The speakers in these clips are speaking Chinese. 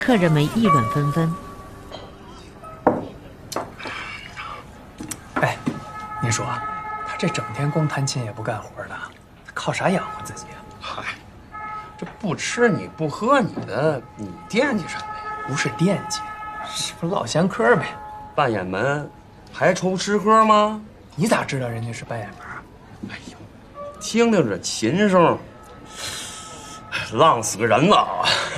客人们议论纷纷。 哎，您说，他这整天光弹琴也不干活的，他靠啥养活自己啊？ 嗨，这不吃你不喝你的，你惦记什么呀？ 不是惦记，是不落闲客呗。 半掩门还愁吃喝吗？ 你咋知道人家是半掩门？ 哎呦，听听这琴声，浪死个人了。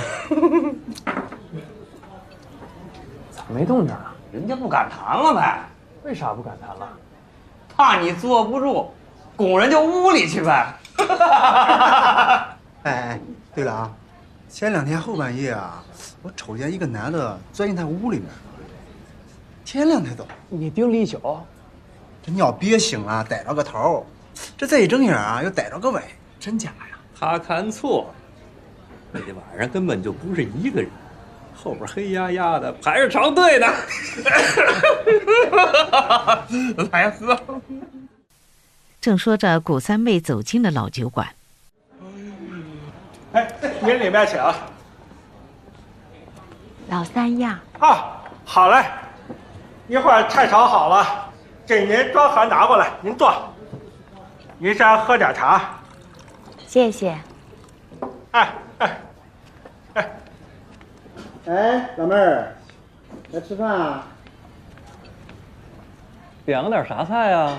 咋没动静啊？ 人家不敢弹了呗。 为啥不敢弹了？ 怕你坐不住，拱人家屋里去呗。 哎，对了啊，前2天后半夜啊，我瞅见一个男的钻进他屋里面，天亮才走。 你盯了一宿， 这鸟憋醒了，逮着个头，这再一睁眼啊，又逮着个尾， 真假呀？ 他看错了，那天晚上根本就不是一个人，后边黑压压的排着长队呢。 来喝。 正说着，古三妹走进了老酒馆。 哎，您里面请。 老三呀， 啊，好嘞，一会儿菜炒好了，给您装盒拿过来，您坐。您先喝点茶。 谢谢。 哎， 老妹儿，来吃饭啊？ 点了点啥菜啊？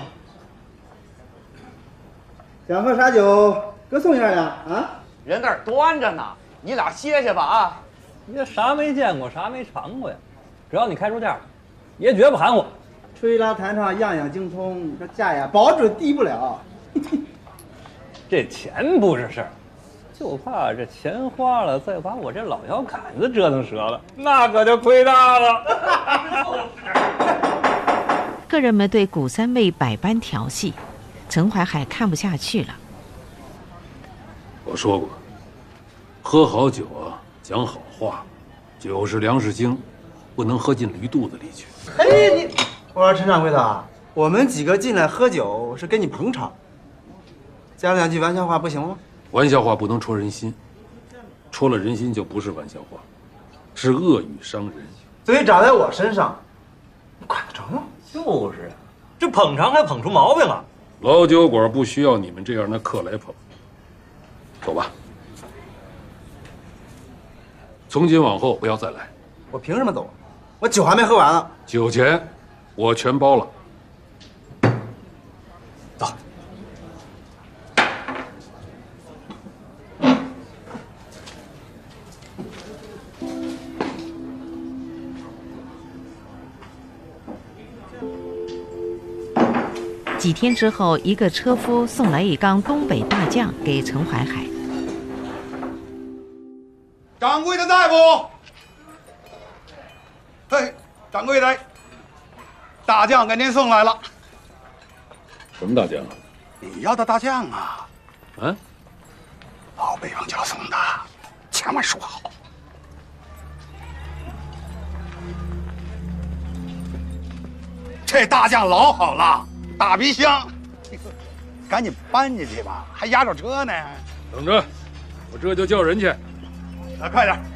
想喝啥酒，哥送样呀？啊？ 人那儿端着呢，你俩歇歇吧啊。 你这啥没见过，啥没尝过呀？只要你开出价，爷绝不含糊。 吹拉弹唱样样精通，这价呀保准低不了。 这钱不是事儿，就怕这钱花了，再把我这老腰杆子折腾折了，那可就亏大了。 客人们对古三妹百般调戏，陈怀海看不下去了。 我说过，喝好酒啊，讲好话，酒是粮食精，不能喝进驴肚子里去。 嘿，我说陈掌柜的，我们几个进来喝酒是给你捧场，讲2句玩笑话不行吗？ 玩笑话不能戳人心，戳了人心就不是玩笑话，是恶语伤人。 嘴长在我身上，你管得着吗？ 就是啊，这捧场还捧出毛病了。 老酒馆不需要你们这样的客来捧。走吧，从今往后不要再来。 我凭什么走？我酒还没喝完呢。 酒钱我全包了。 走。 几天之后，一个车夫送来一缸东北大酱给陈怀海。 掌柜的在不？嘿，掌柜的，大酱给您送来了。 什么大酱啊？ 你要的大酱啊？ 嗯， 老北方家送的，千万说好。这大酱老好了。大皮箱，赶紧搬进去吧，还压着车呢。 等着，我这就叫人去。 快点。